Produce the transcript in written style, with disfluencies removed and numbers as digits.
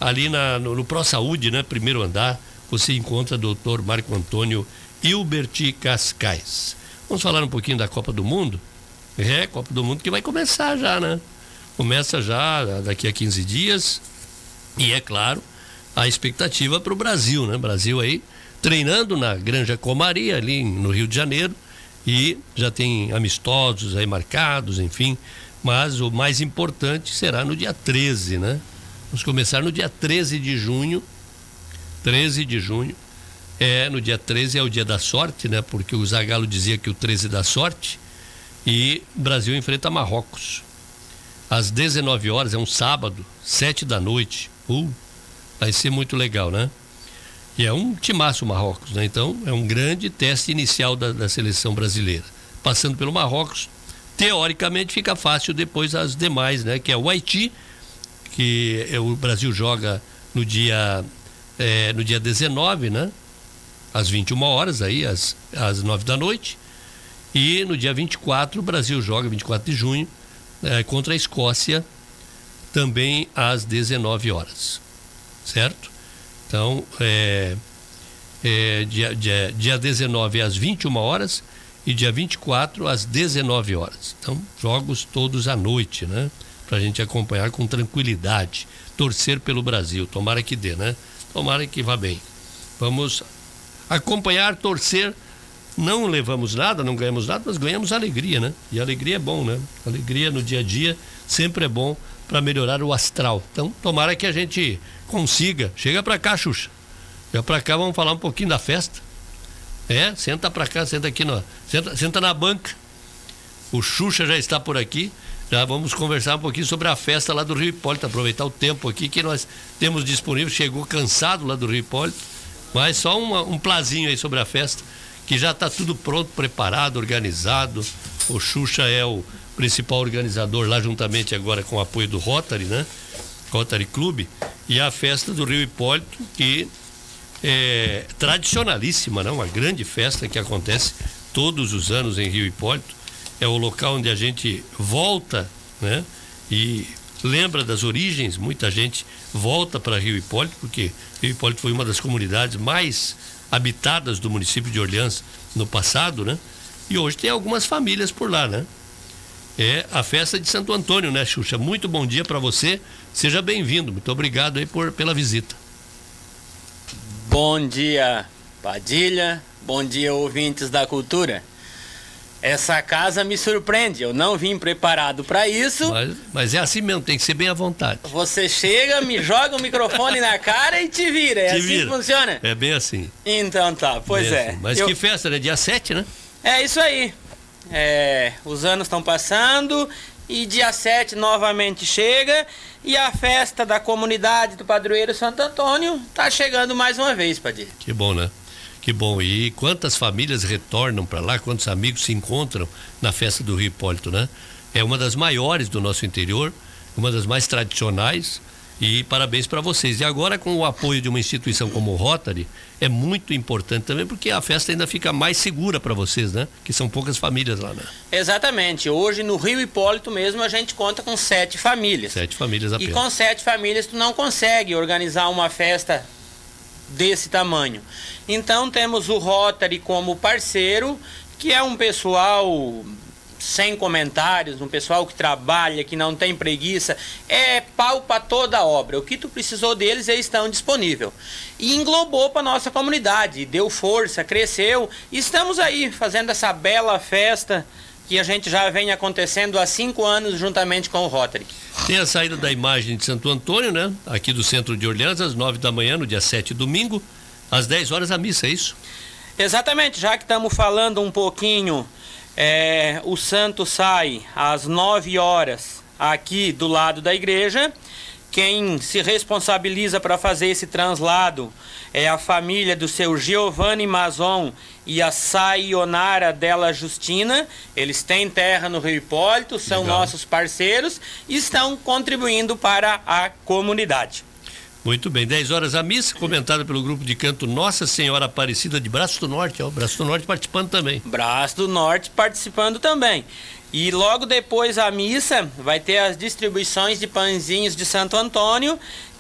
ali no Pro Saúde, né? Primeiro andar, você encontra Dr. Marco Antônio Hilbert Cascais. Vamos falar um pouquinho da Copa do Mundo? Copa do Mundo que vai começar já, né? Começa já daqui a 15 dias. E é claro, a expectativa para o Brasil, né? Brasil aí treinando na Granja Comaria, ali no Rio de Janeiro. E já tem amistosos aí marcados, enfim. Mas o mais importante será no dia 13, né? Vamos começar no dia 13 de junho. 13 de junho. No dia 13 é o dia da sorte, né? Porque o Zagallo dizia que o 13 dá sorte. E o Brasil enfrenta Marrocos. Às 19 horas, é um sábado, 7 da noite. Vai ser muito legal, né? E é um timaço o Marrocos, né? Então, é um grande teste inicial da seleção brasileira. Passando pelo Marrocos, teoricamente fica fácil depois as demais, né? Que é o Haiti, que o Brasil joga no dia 19, né? Às 21 horas, aí, às 9 da noite. E no dia 24, o Brasil joga, 24 de junho, contra a Escócia, também às 19 horas. Certo? Então, dia 19 às 21 horas e dia 24 às 19 horas. Então, jogos todos à noite, né? Pra gente acompanhar com tranquilidade. Torcer pelo Brasil. Tomara que dê, né? Tomara que vá bem. Vamos acompanhar, torcer. Não levamos nada, não ganhamos nada, mas ganhamos alegria, né? E alegria é bom, né? Alegria no dia a dia sempre é bom para melhorar o astral. Então, tomara que a gente consiga. Chega para cá, Xuxa. Chega para cá, vamos falar um pouquinho da festa. Senta para cá, senta aqui, senta na banca. O Xuxa já está por aqui. Já vamos conversar um pouquinho sobre a festa lá do Rio Hipólito, aproveitar o tempo aqui que nós temos disponível. Chegou cansado lá do Rio Hipólito, mas só um plazinho aí sobre a festa, que já está tudo pronto, preparado, organizado. O Xuxa é o principal organizador lá, juntamente agora com o apoio do Rotary, né? Rotary Clube. E a festa do Rio Hipólito, que é tradicionalíssima, né? Uma grande festa que acontece todos os anos em Rio Hipólito. É o local onde a gente volta, né? E lembra das origens. Muita gente volta para Rio Hipólito, porque Rio Hipólito foi uma das comunidades mais habitadas do município de Orleans no passado, né? E hoje tem algumas famílias por lá, né? É a festa de Santo Antônio, né, Xuxa? Muito bom dia para você. Seja bem-vindo. Muito obrigado aí pela visita. Bom dia, Padilha. Bom dia, ouvintes da cultura. Essa casa me surpreende, eu não vim preparado para isso. Mas é assim mesmo, tem que ser bem à vontade. Você chega, me joga o microfone na cara e te vira, que funciona? É bem assim. Então tá, pois bem é. Assim. Mas que festa, né? Dia 7, né? É isso aí. Os anos estão passando e dia 7 novamente chega e a festa da comunidade do Padroeiro Santo Antônio tá chegando mais uma vez, Padilha. Que bom, né? Que bom. E quantas famílias retornam para lá, quantos amigos se encontram na festa do Rio Hipólito, né? É uma das maiores do nosso interior, uma das mais tradicionais, e parabéns para vocês. E agora, com o apoio de uma instituição como o Rotary, é muito importante também, porque a festa ainda fica mais segura para vocês, né? Que são poucas famílias lá, né? Exatamente. Hoje no Rio Hipólito mesmo a gente conta com 7 famílias. 7 famílias apenas. E com 7 famílias tu não consegue organizar uma festa desse tamanho. Então temos o Rotary como parceiro, que é um pessoal sem comentários, um pessoal que trabalha, que não tem preguiça, pau para toda a obra. O que tu precisou deles, eles estão disponíveis. E englobou para nossa comunidade, deu força, cresceu. E estamos aí fazendo essa bela festa que a gente já vem acontecendo há 5 anos juntamente com o Rotary. Tem a saída da imagem de Santo Antônio, né? Aqui do centro de Orleans, às 9 da manhã, no dia 7, domingo. Às 10 horas a missa, é isso? Exatamente, já que estamos falando um pouquinho, o santo sai às 9 horas aqui do lado da igreja. Quem se responsabiliza para fazer esse translado é a família do seu Giovanni Mazon e a Sayonara Della Justina. Eles têm terra no Rio Hipólito, são Legal. Nossos parceiros e estão contribuindo para a comunidade. Muito bem, 10 horas a missa, comentada pelo grupo de canto Nossa Senhora Aparecida de Braço do Norte, Braço do Norte participando também. Braço do Norte participando também. E logo depois a missa vai ter as distribuições de pãezinhos de Santo Antônio,